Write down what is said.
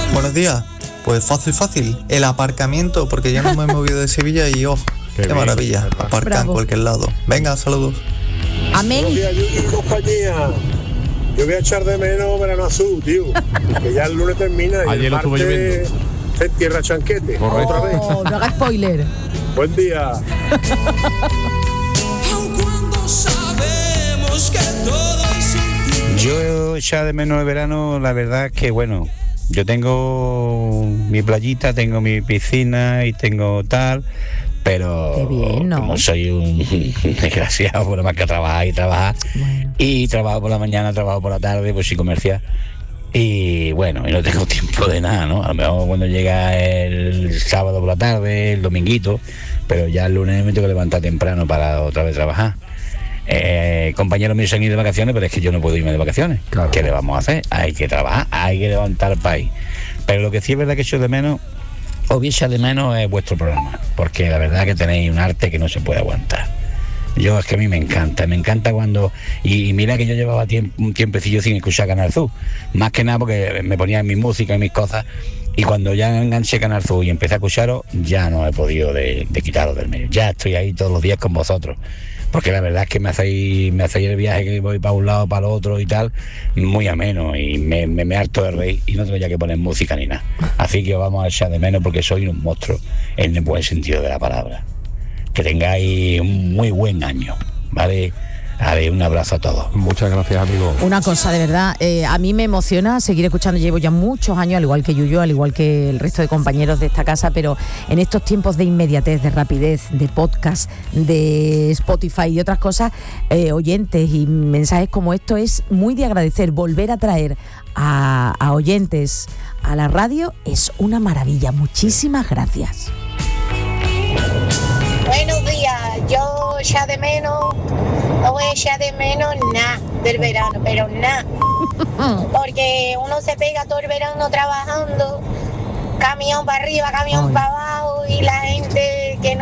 Buenos días. Pues fácil. El aparcamiento, porque yo no me he movido de Sevilla y qué maravilla. Aparcar en cualquier lado. Venga, saludos. Amén. Buenos días, Yuki y compañía. Yo voy a echar de menos Verano Azul, tío. Que ya el lunes termina y ayer el lo estuvo martes lloviendo. se tierra chanquete. Correcto. Otra vez. No haga spoiler. Buen día. Yo echaba de menos el verano, la verdad es que bueno, yo tengo mi playita, tengo mi piscina y tengo tal, pero Qué bien, ¿no? como soy un desgraciado, por lo más que trabajar, Bueno. y trabajo por la mañana, trabajo por la tarde, pues sí comercial. Y bueno, y no tengo tiempo de nada, ¿no? A lo mejor cuando llega el sábado por la tarde, el dominguito, pero ya el lunes me tengo que levantar temprano para otra vez trabajar. Compañeros míos se han ido de vacaciones, pero es que yo no puedo irme de vacaciones. Claro. ¿Qué le vamos a hacer? Hay que trabajar, hay que levantar el país. Pero lo que sí es verdad que echo de menos, o bien echa de menos, es vuestro programa, porque la verdad que tenéis un arte que no se puede aguantar. Yo es que a mí me encanta cuando... Y mira que yo llevaba un tiempecillo sin escuchar Canal Sur, más que nada porque me ponía mi música y mis cosas, y cuando ya enganché Canal Sur y empecé a escucharos, ya no he podido de quitaros del medio. Ya estoy ahí todos los días con vosotros, porque la verdad es que me hacéis el viaje, que voy para un lado, para el otro y tal, muy ameno, y me harto de reír y no tengo ya que poner música ni nada. Así que os vamos a echar de menos porque sois un monstruo en el buen sentido de la palabra. Que tengáis un muy buen año, ¿vale? Vale, un abrazo a todos. Muchas gracias, amigo. Una cosa, de verdad, a mí me emociona seguir escuchando, llevo ya muchos años, al igual que Yuyu, al igual que el resto de compañeros de esta casa, pero en estos tiempos de inmediatez, de rapidez, de podcast, de Spotify y otras cosas, oyentes y mensajes como esto es muy de agradecer. Volver a traer a oyentes a la radio es una maravilla. Muchísimas gracias. Buenos días, yo ya de menos, no voy a echar de menos nada del verano, pero nada. Porque uno se pega todo el verano trabajando, camión para arriba, camión para abajo, y la gente que no